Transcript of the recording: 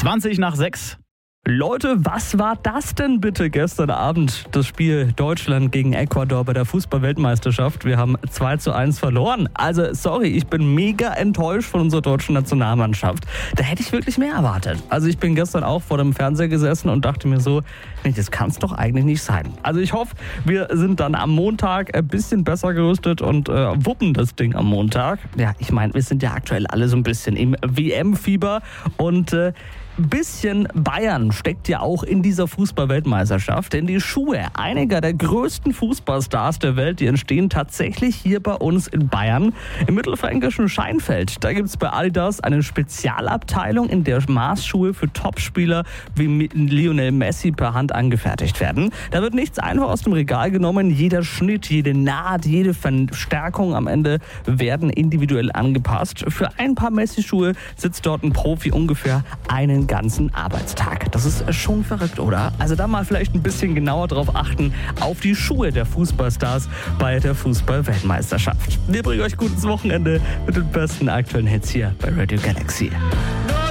20 nach 6. Leute, was war das denn bitte gestern Abend? Das Spiel Deutschland gegen Ecuador bei der Fußball-Weltmeisterschaft. Wir haben 2:1 verloren. Also sorry, ich bin mega enttäuscht von unserer deutschen Nationalmannschaft. Da hätte ich wirklich mehr erwartet. Also ich bin gestern auch vor dem Fernseher gesessen und dachte mir so, nee, das kann es doch eigentlich nicht sein. Also ich hoffe, wir sind dann am Montag ein bisschen besser gerüstet und wuppen das Ding am Montag. Ja, ich meine, wir sind ja aktuell alle so ein bisschen im WM-Fieber und ein bisschen Bayern steckt ja auch in dieser Fußball-Weltmeisterschaft, denn die Schuhe einiger der größten Fußballstars der Welt, die entstehen tatsächlich hier bei uns in Bayern, im mittelfränkischen Scheinfeld. Da gibt es bei Adidas eine Spezialabteilung, in der Maßschuhe für Topspieler wie Lionel Messi per Hand angefertigt werden. Da wird nichts einfach aus dem Regal genommen, jeder Schnitt, jede Naht, jede Verstärkung am Ende werden individuell angepasst. Für ein paar Messi-Schuhe sitzt dort ein Profi ungefähr einen ganzen Arbeitstag. Das ist schon verrückt, oder? Also da mal vielleicht ein bisschen genauer drauf achten, auf die Schuhe der Fußballstars bei der Fußball-Weltmeisterschaft. Wir bringen euch gut ins Wochenende mit den besten aktuellen Hits hier bei Radio Galaxy.